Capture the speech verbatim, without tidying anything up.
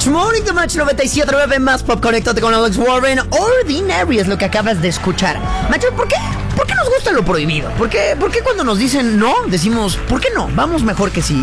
Morning, The Match noventa y siete nueve más Pop. Conéctate con Alex Warren. Ordinary es lo que acabas de escuchar. Macho, ¿por qué? ¿Por qué nos gusta lo prohibido? ¿Por qué, ¿Por qué cuando nos dicen no, decimos, ¿por qué no? Vamos mejor que sí.